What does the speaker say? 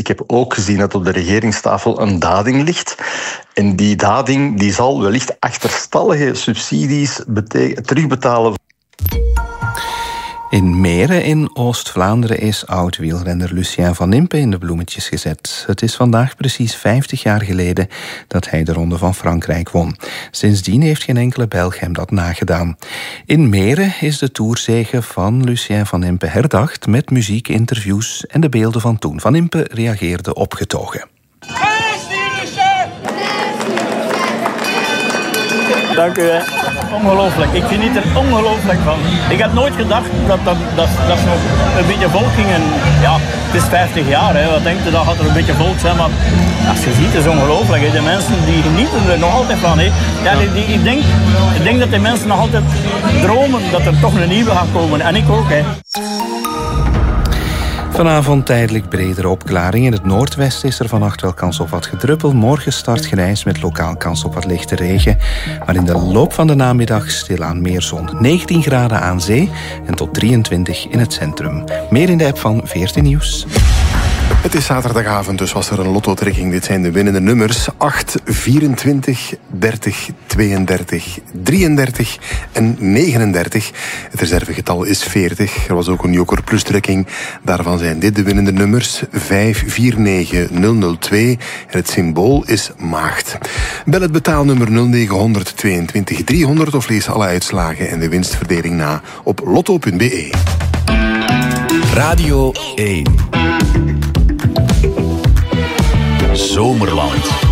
Ik heb ook gezien dat op de regeringstafel een dading ligt. En die dading die zal wellicht achterstallige subsidies terugbetalen. In Meren in Oost-Vlaanderen is oud-wielrenner Lucien Van Impe in de bloemetjes gezet. Het is vandaag precies 50 jaar geleden dat hij de Ronde van Frankrijk won. Sindsdien heeft geen enkele Belg hem dat nagedaan. In Meren is de toerzege van Lucien Van Impe herdacht met muziek, interviews en de beelden van toen. Van Impe reageerde opgetogen. Dank u. Ongelooflijk. Ik geniet er ongelooflijk van. Ik heb nooit gedacht dat ze nog een beetje volk gingen. Ja, het is 50 jaar. Hè. Wat denkt u, dat gaat er een beetje volk zijn. Maar als je ziet, het is ongelooflijk. Hè. De mensen die genieten er nog altijd van. Hè. Ja, ik denk dat de mensen nog altijd dromen dat er toch een nieuwe gaat komen. En ik ook. Hè. Vanavond tijdelijk bredere opklaring. In het noordwesten is er vannacht wel kans op wat gedruppel. Morgen start grijs met lokaal kans op wat lichte regen. Maar in de loop van de namiddag stilaan meer zon. 19 graden aan zee en tot 23 in het centrum. Meer in de app van 14 Nieuws. Het is zaterdagavond, dus was er een lottotrekking. Dit zijn de winnende nummers: 8, 24, 30, 32, 33 en 39. Het reservegetal is 40. Er was ook een Joker Plus trekking. Daarvan zijn dit de winnende nummers: 5, 4, 9, 0, 2. En het symbool is maagd. Bel het betaalnummer 0900 22 300 of lees alle uitslagen en de winstverdeling na op lotto.be. Radio 1. Zomerland.